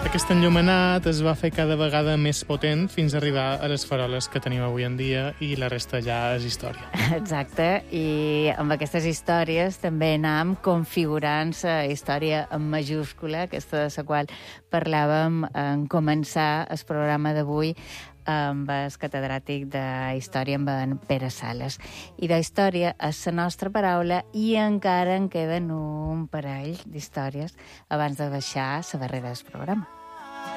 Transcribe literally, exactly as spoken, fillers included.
Aquest enllumenat es va fer cada vegada més potent fins a arribar a les faroles que tenim avui en dia i la resta ja és història. Exacte, i amb aquestes històries també anàvem configurant la història en majúscula, aquesta de la qual parlàvem en començar el programa d'avui amb el catedràtic de Història, amb en Pere Sales. I de història és la nostra paraula i encara en queden un parell d'històries abans de baixar la barrera del programa.